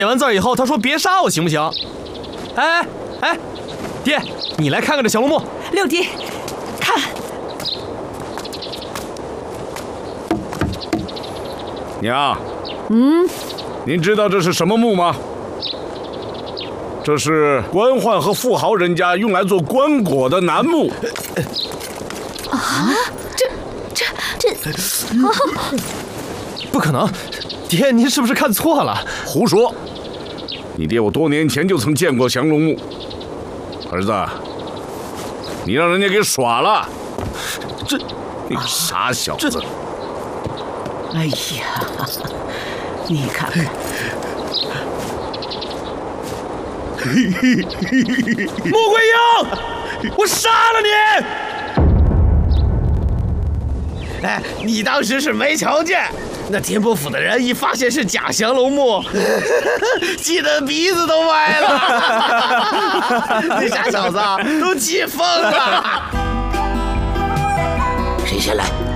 完字以后，他说别杀我行不行？哎，爹，你来看看这降龙木。 六弟，看， 娘，您知道这是什么木吗？这是官宦和富豪人家用来做棺椁的楠木。 不可能，爹，您是不是看错了？ 胡说！你爹我多年前就曾见过降龙木。儿子，你让人家给耍了，你个傻小子！ 哎呀，你看看， 穆桂英，我杀了你！ 哎，你当时是没瞧见，那天波府的人一发现是假降龙木，气得鼻子都歪了。那傻小子都气疯了。 谁先来？